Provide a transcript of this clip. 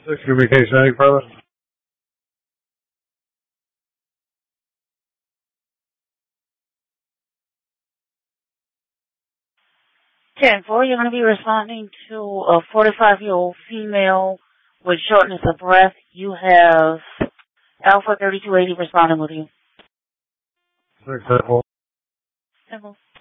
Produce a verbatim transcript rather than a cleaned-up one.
Six communication, any further? ten four, you're going to be responding to a forty-five-year-old female with shortness of breath. You have Alpha thirty-two eighty responding with you. Six, ten four. Simple.